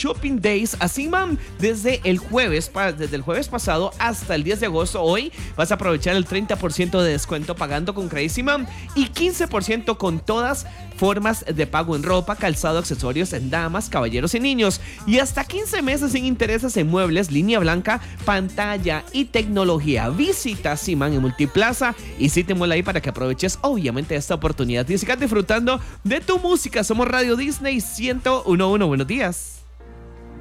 Shopping Days a Simán desde el jueves pasado hasta el 10 de agosto. Hoy vas a aprovechar el 30% de descuento pagando con Credit Simán y 15% con todas formas de pago en ropa, calzado, accesorios en damas, caballeros y niños, y hasta 15 meses sin intereses en muebles, línea blanca, pantalla y tecnología. Visita Simán en Multiplaza y sítemosla ahí para que aproveches obviamente esta oportunidad y sigas disfrutando de tu música. Somos Radio Disney 101.1. Buenos días.